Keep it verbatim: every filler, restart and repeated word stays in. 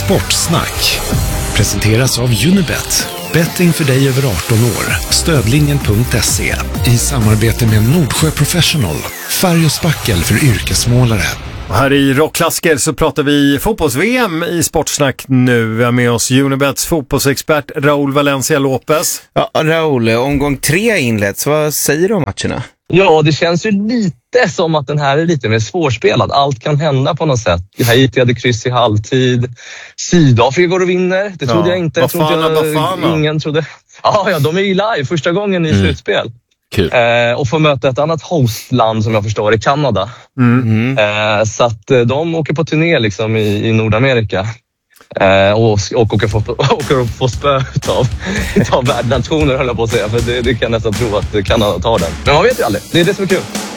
Sportsnack presenteras av Unibet. Betting för dig över arton år. Stödlinjen punkt se i samarbete med Nordsjö Professional. Färg och spackel för yrkesmålare. Och här i Rockklassiker så pratar vi fotbolls-V M i Sportsnack nu. Vi har med oss Unibets fotbollsexpert Raúl Valencia Lopez. Ja, Raúl, omgång tre inleds. Vad säger du om matcherna? Ja, det känns ju lite som att den här är lite mer svårspelad. Allt kan hända på något sätt. Haiti hade kryss i halvtid. Sydafrika går och vinner. Det trodde ja. jag inte. Bafana, trodde jag, Bafana. Ingen trodde. Ja, ja, de är ju live första gången i mm. slutspel. Kul. Eh, och får möta ett annat hostland som jag förstår i Kanada. Mm. Eh, så att de åker på turné liksom i, i Nordamerika. Eh, och, och åker få, åker få spö av, av värdnationer höll jag på att säga. För det, det kan jag nästan tro att Kanada tar den. Men man vet ju aldrig. Det är det som är kul.